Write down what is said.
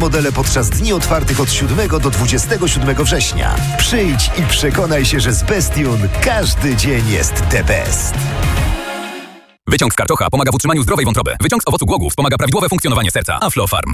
modele podczas dni otwartych od 7 do 27 września. Przyjdź i przekonaj się, że z Bestune każdy dzień jest the best. Wyciąg z karczocha pomaga w utrzymaniu zdrowej wątroby. Wyciąg z owocu głogów pomaga prawidłowe funkcjonowanie serca. Aflofarm.